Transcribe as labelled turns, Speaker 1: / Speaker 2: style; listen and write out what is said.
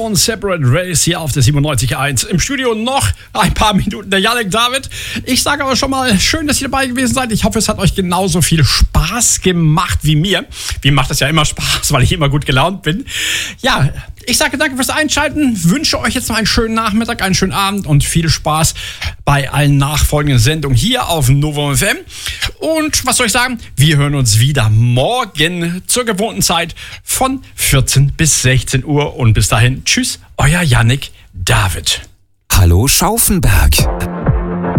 Speaker 1: von Separate Race hier auf der 97.1. Im Studio noch ein paar Minuten der Yannick David. Ich sage aber schon mal, schön, dass ihr dabei gewesen seid. Ich hoffe, es hat euch genauso viel Spaß gemacht wie mir. Mir macht das ja immer Spaß, weil ich immer gut gelaunt bin. Ja, ich sage danke fürs Einschalten, wünsche euch jetzt noch einen schönen Nachmittag, einen schönen Abend und viel Spaß bei allen nachfolgenden Sendungen hier auf Novum FM. Und was soll ich sagen? Wir hören uns wieder morgen zur gewohnten Zeit von 14 bis 16 Uhr. Und bis dahin, tschüss, euer Yannick David.
Speaker 2: Hallo Schauffenberg.